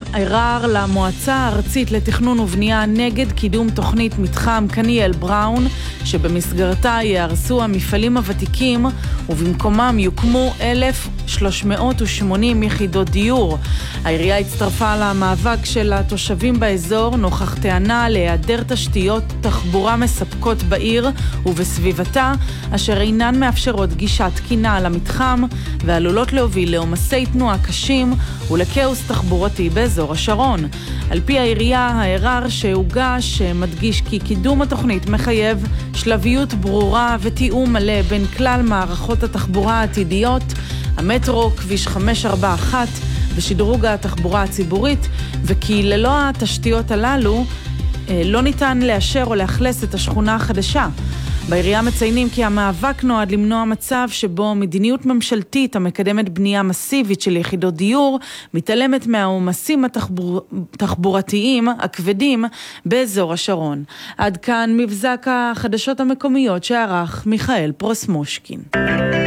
ערר למועצה הארצית לתכנון ובנייה נגד קידום תוכנית מתחם קניאל בראון, שבמסגרתה יהרסו המפעלים הוותיקים ובמקומם יוקמו 1,380 יחידות דיור. העירייה הצטרפה למאבק של התושבים באזור נוכח טענה להיעדר תשתיות תחבורה מספקות בעיר ובסביבתה, אשר אינן מאפשרות גישה תקינה למתחם ועלולות להוביל לעומסי תנועה קשים ולכאוס תחבורתי באזור השרון. על פי העירייה, הערר שהוגש מדגיש כי קידום התוכנית מחייב שלביות ברורה ותיאום מלא בין כלל מערכות התחבורה העתידיות, המטרו, כביש 541 ושדרוג התחבורה הציבורית, וכי ללא התשתיות הללו לא ניתן לאשר או לאכלס את השכונה החדשה. בעירייה מציינים כי המאבק נועד למנוע מצב שבו מדיניות ממשלתית המקדמת בנייה מסיבית של יחידות דיור מתעלמת מהעומסים התחבורתיים הכבדים באזור השרון. עד כאן מבזק החדשות המקומיות שערך מיכאל פרוסמושקין.